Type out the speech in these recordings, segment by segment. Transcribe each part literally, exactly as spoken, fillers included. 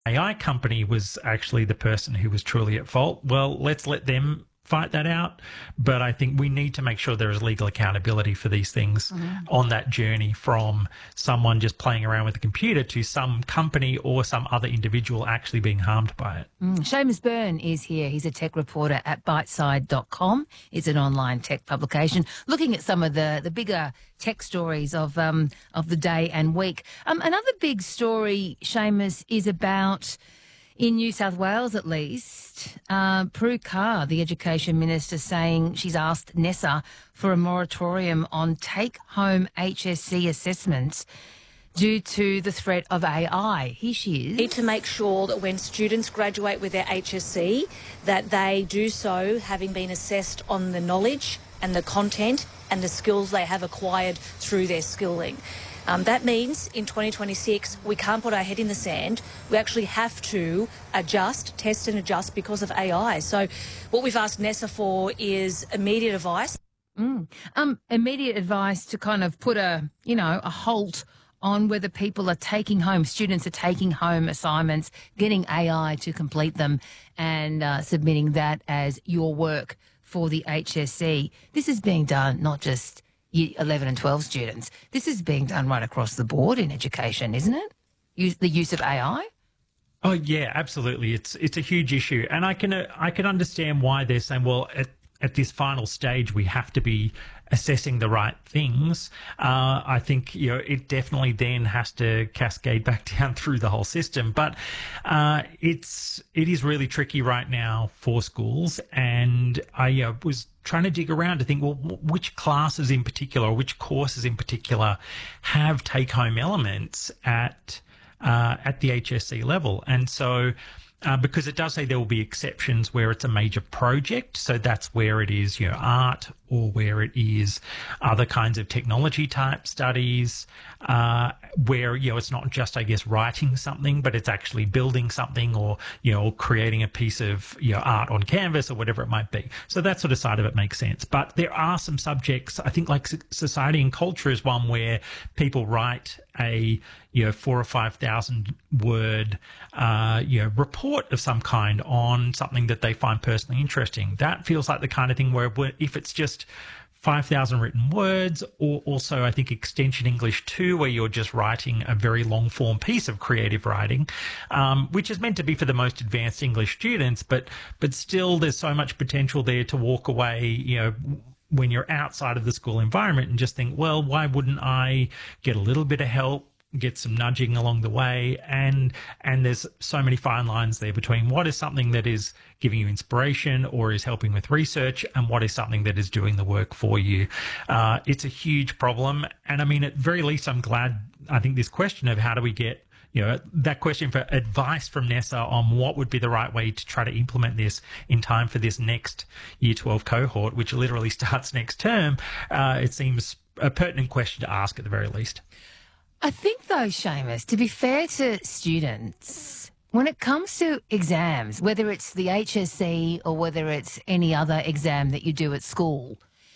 A I company was actually the person who was truly at fault. Well, let's let them fight that out. But I think we need to make sure there is legal accountability for these things mm-hmm. on that journey from someone just playing around with the computer to some company or some other individual actually being harmed by it. Mm. Seamus Byrne is here. He's a tech reporter at biteside dot com. It's an online tech publication looking at some of the, the bigger tech stories of um, of the day and week. Um, another big story, Seamus, is about, in New South Wales at least, uh, Prue Carr, the Education Minister, saying she's asked NESA for a moratorium on take-home H S C assessments due to the threat of A I. Here she is. Need to make sure that when students graduate with their H S C, that they do so having been assessed on the knowledge and the content and the skills they have acquired through their skilling. Um, that means in twenty twenty-six, we can't put our head in the sand. We actually have to adjust, test and adjust because of A I. So what we've asked NESA for is immediate advice. Mm. Um, immediate advice to kind of put a, you know, a halt on whether people are taking home, students are taking home assignments, getting A I to complete them and uh, submitting that as your work for the H S C. This is being done not just Year eleven and twelve students. This is being done right across the board in education, isn't it? Use, the use of A I? Oh, yeah, absolutely. It's it's a huge issue. And I can uh, I can understand why they're saying, well, at, at this final stage, we have to be assessing the right things. Uh, I think, you know, it definitely then has to cascade back down through the whole system. But uh, it's it is really tricky right now for schools. And I uh, was trying to dig around to think, well, which classes in particular, or which courses in particular have take-home elements at uh, at the H S C level. And so uh, because it does say there will be exceptions where it's a major project, so that's where it is, you know, art, or where it is other kinds of technology type studies, uh, where, you know, it's not just, I guess, writing something, but it's actually building something, or, you know, creating a piece of, you know, art on canvas or whatever it might be. So that sort of side of it makes sense. But there are some subjects, I think, like society and culture is one where people write a, you know, four or five thousand word, uh, you know, report of some kind on something that they find personally interesting. That feels like the kind of thing where, if it's just five thousand written words, or also I think Extension English two, where you're just writing a very long form piece of creative writing, um, which is meant to be for the most advanced English students, but but still there's so much potential there to walk away, you know, when you're outside of the school environment and just think, well, why wouldn't I get a little bit of help, get some nudging along the way? And and there's so many fine lines there between what is something that is giving you inspiration or is helping with research, and what is something that is doing the work for you. Uh, it's a huge problem. And I mean, at very least, I'm glad, I think this question of how do we get, you know, that question for advice from NESA on what would be the right way to try to implement this in time for this next Year twelve cohort, which literally starts next term, uh, it seems a pertinent question to ask at the very least. I think, though, Seamus, to be fair to students, when it comes to exams, whether it's the H S C or whether it's any other exam that you do at school,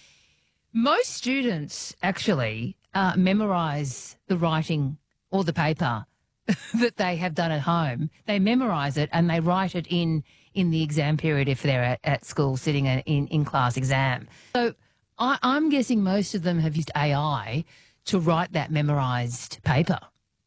most students actually uh, memorise the writing or the paper that they have done at home. They memorise it and they write it in, in the exam period if they're at, at school sitting in, in, in class exam. So I, I'm guessing most of them have used A I to write that memorised paper.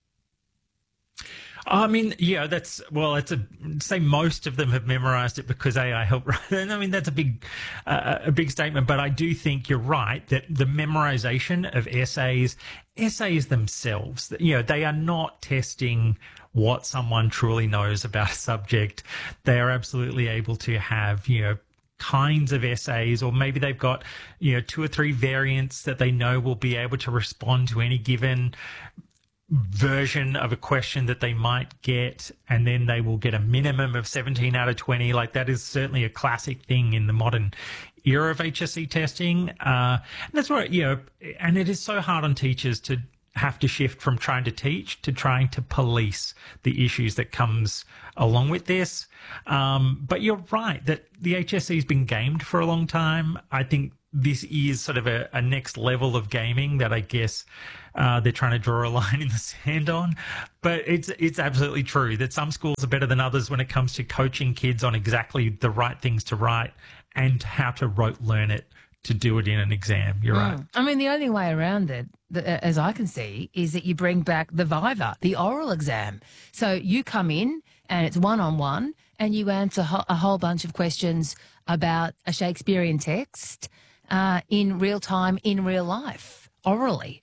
I mean, yeah, that's, well, it's a, say most of them have memorized it because A I helped write it. I mean, that's a big, uh, a big statement, but I do think you're right that the memorization of essays, essays themselves, you know, they are not testing what someone truly knows about a subject. They are absolutely able to have, you know, kinds of essays, or maybe they've got, you know, two or three variants that they know will be able to respond to any given version of a question that they might get, and then they will get a minimum of seventeen out of twenty. Like, that is certainly a classic thing in the modern era of H S C testing. Uh, and that's right, you know, and it is so hard on teachers to have to shift from trying to teach to trying to police the issues that comes along with this. Um, but you're right that the H S C has been gamed for a long time. I think this is sort of a, a next level of gaming that I guess uh, they're trying to draw a line in the sand on. But it's it's absolutely true that some schools are better than others when it comes to coaching kids on exactly the right things to write and how to rote learn it to do it in an exam. You're mm. right. I mean, the only way around it, as I can see, is that you bring back the Viva, the oral exam. So you come in and it's one-on-one and you answer a whole bunch of questions about a Shakespearean text uh, in real time, in real life, orally.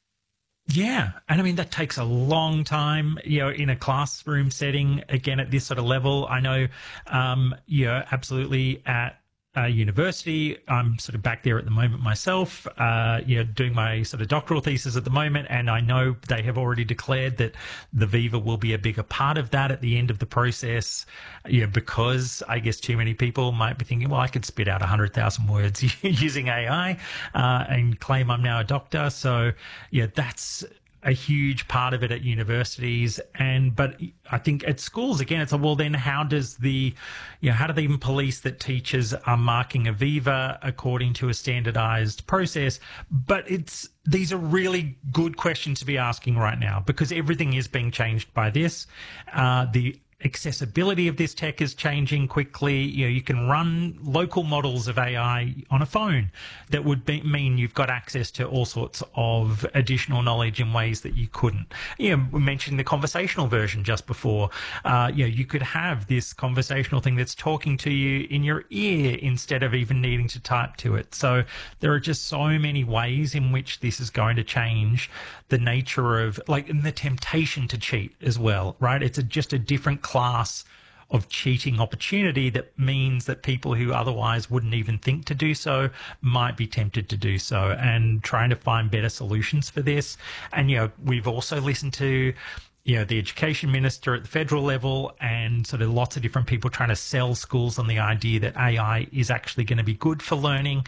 Yeah. And I mean, that takes a long time, you know, in a classroom setting, again, at this sort of level. I know, um, you know, absolutely at Uh, university. I'm sort of back there at the moment myself, uh, you know, doing my sort of doctoral thesis at the moment, and I know they have already declared that the Viva will be a bigger part of that at the end of the process, you know, because I guess too many people might be thinking, well, I could spit out one hundred thousand words using A I uh, and claim I'm now a doctor. So, yeah, that's a huge part of it at universities. And but I think at schools, again, it's like, well, then how does the, you know, how do they even police that teachers are marking a Viva according to a standardized process? But it's, these are really good questions to be asking right now, because everything is being changed by this. Uh, the accessibility of this tech is changing quickly. You know, you can run local models of A I on a phone that would be, mean you've got access to all sorts of additional knowledge in ways that you couldn't. You know, we mentioned the conversational version just before. Uh, you know, you could have this conversational thing that's talking to you in your ear instead of even needing to type to it. So there are just so many ways in which this is going to change the nature of, like, and the temptation to cheat as well, right? It's a, just a different class of cheating opportunity that means that people who otherwise wouldn't even think to do so might be tempted to do so, and trying to find better solutions for this. And, you know, we've also listened to, you know, the education minister at the federal level and sort of lots of different people trying to sell schools on the idea that A I is actually going to be good for learning.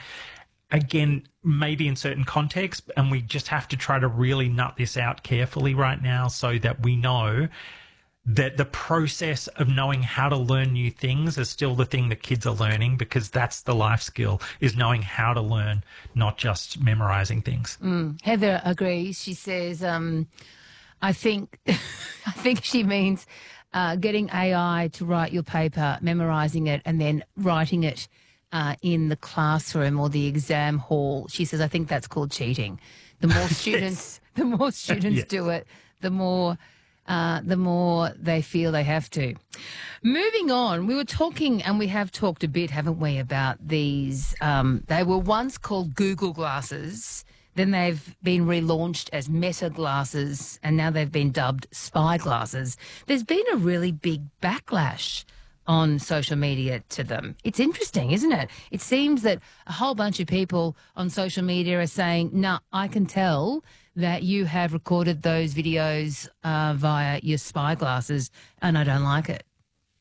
Again, maybe in certain contexts, and we just have to try to really nut this out carefully right now so that we know that the process of knowing how to learn new things is still the thing that kids are learning, because that's the life skill, is knowing how to learn, not just memorizing things. Mm. Heather agrees. She says, um, I think, I think she means uh, getting A I to write your paper, memorizing it, and then writing it uh, in the classroom or the exam hall. She says, I think that's called cheating. The more students, yes. the more students yes. do it, the more Uh, the more they feel they have to. Moving on, we were talking, and we have talked a bit, haven't we, about these. Um, they were once called Google Glasses, then they've been relaunched as Meta Glasses, and now they've been dubbed Spy Glasses. There's been a really big backlash on social media to them. It's interesting, isn't it? It seems that a whole bunch of people on social media are saying, no, nah, I can tell that you have recorded those videos uh, via your spy glasses, and I don't like it.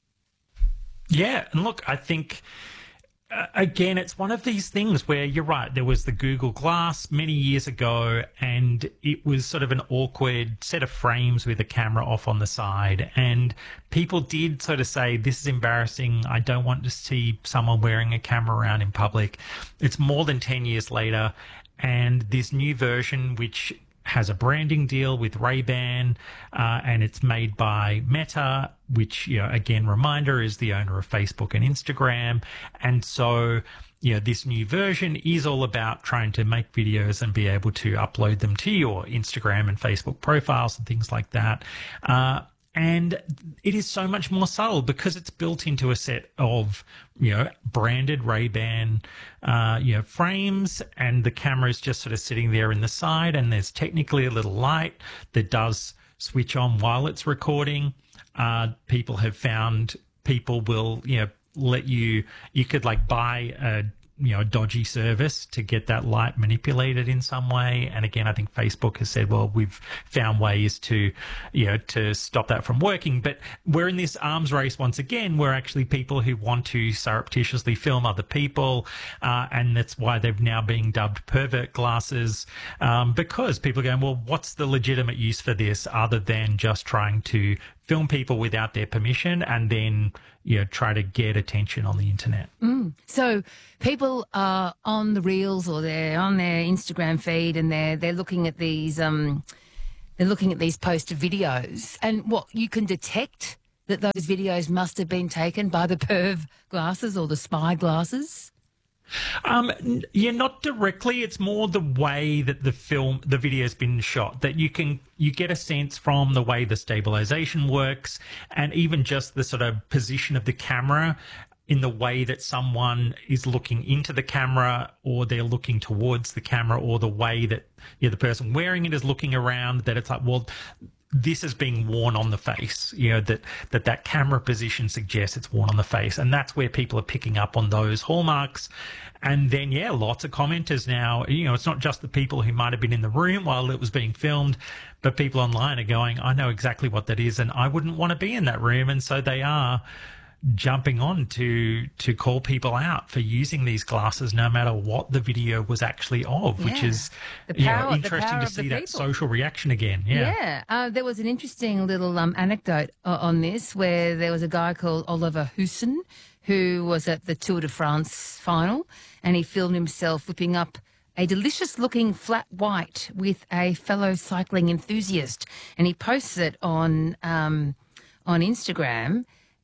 Yeah, and look, I think, uh, again, it's one of these things where you're right. There was the Google Glass many years ago, and it was sort of an awkward set of frames with a camera off on the side. And people did sort of say, this is embarrassing. I don't want to see someone wearing a camera around in public. It's more than ten years later, and this new version, which has a branding deal with Ray-Ban, uh, and it's made by Meta, which, you know, again, reminder, is the owner of Facebook and Instagram. And so, you know, this new version is all about trying to make videos and be able to upload them to your Instagram and Facebook profiles and things like that. Uh, And it is so much more subtle because it's built into a set of, you know, branded Ray-Ban, uh, you know, frames, and the camera is just sort of sitting there in the side, and there's technically a little light that does switch on while it's recording. Uh, people have found people will, you know, let you, you could like buy a, you know, a dodgy service to get that light manipulated in some way. And again, I think Facebook has said, well, we've found ways to, you know, to stop that from working. But we're in this arms race once again, where actually people who want to surreptitiously film other people, uh, and that's why they've now being dubbed pervert glasses, um, because people are going, well, what's the legitimate use for this other than just trying to film people without their permission and then, you know, try to get attention on the internet. Mm. So people are on the reels or they're on their Instagram feed and they're they're looking at these um they're looking at these posted videos, and what you can detect that those videos must have been taken by the perv glasses or the spy glasses. Um, yeah, not directly. It's more the way that the film, the video has been shot, that you can, you get a sense from the way the stabilization works and even just the sort of position of the camera in the way that someone is looking into the camera or they're looking towards the camera, or the way that, yeah, the person wearing it is looking around, that it's like, well, this is being worn on the face, you know, that, that that camera position suggests it's worn on the face. And that's where people are picking up on those hallmarks. And then, yeah, lots of commenters now, you know, it's not just the people who might have been in the room while it was being filmed, but people online are going, I know exactly what that is and I wouldn't want to be in that room. And so they are jumping on to to call people out for using these glasses no matter what the video was actually of, which Yeah. is The you know, power- the interesting power to of the see that people. social reaction again. Yeah. Yeah, uh, there was an interesting little um, anecdote uh, on this where there was a guy called Oliver Hoosen who was at the Tour de France final, and he filmed himself whipping up a delicious-looking flat white with a fellow cycling enthusiast, and he posts it on um, on Instagram,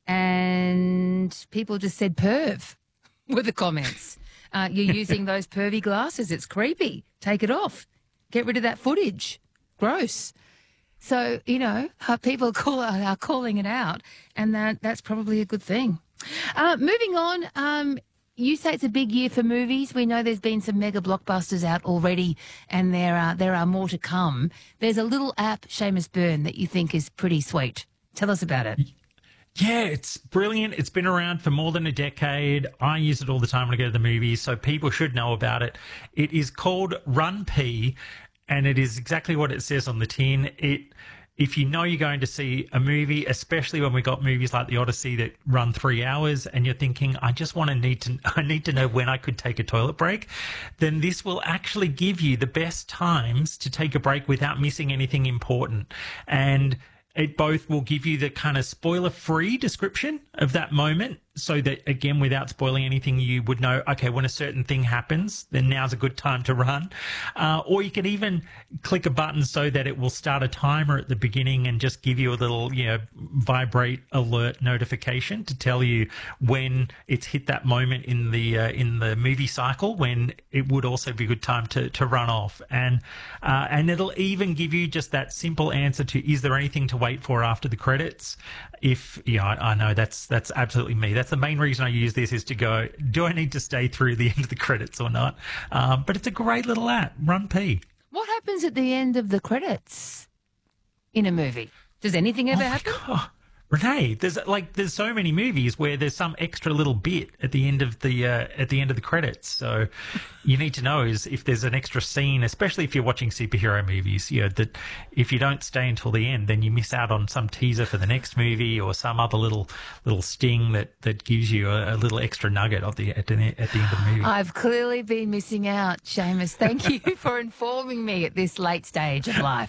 and people just said perv were the comments. Uh, you're using those pervy glasses. It's creepy. Take it off. Get rid of that footage. Gross. So, you know, uh, people call, are calling it out, and that that's probably a good thing. Uh, moving on, um, you say it's a big year for movies. We know there's been some mega blockbusters out already, and there are there are more to come. There's a little app, Seamus Byrne, that you think is pretty sweet. Tell us about it. Yeah, it's brilliant. It's been around for more than a decade. I use it all the time when I go to the movies, so people should know about it. It is called Run P, and it is exactly what it says on the tin. It, if you know you're going to see a movie, especially when we got movies like The Odyssey that run three hours, and you're thinking, I just want to need to, I need to know when I could take a toilet break, then this will actually give you the best times to take a break without missing anything important. And it both will give you the kind of spoiler-free description of that moment, so that, again, without spoiling anything, you would know, okay, when a certain thing happens, then now's a good time to run. Uh, or you can even click a button so that it will start a timer at the beginning and just give you a little, you know, vibrate alert notification to tell you when it's hit that moment in the uh, in the movie cycle when it would also be a good time to to run off. And uh, and it'll even give you just that simple answer to, is there anything to wait for after the credits? If, yeah, I, I know that's that's absolutely me. That's the main reason I use this, is to go, do I need to stay through the end of the credits or not? Um, but it's a great little app, Run P. What happens at the end of the credits in a movie? Does anything ever Oh my happen? God. Renee, there's like there's so many movies where there's some extra little bit at the end of the uh, at the end of the credits. So you need to know is if there's an extra scene, especially if you're watching superhero movies, you know, that if you don't stay until the end, then you miss out on some teaser for the next movie or some other little little sting that, that gives you a, a little extra nugget of the at the at the end of the movie. I've clearly been missing out, Seamus. Thank you for informing me at this late stage of life.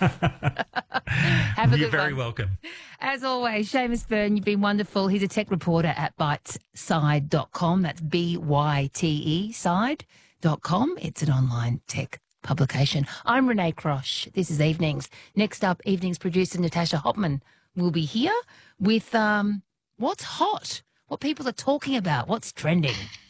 Have a You're good very one. welcome. As always, Seamus Byrne, you've been wonderful. He's a tech reporter at byteside dot com. That's B Y T E side dot com. It's an online tech publication. I'm Renee Crosh. This is Evenings. Next up, Evenings producer Natasha Hopman will be here with um, what's hot, what people are talking about, what's trending.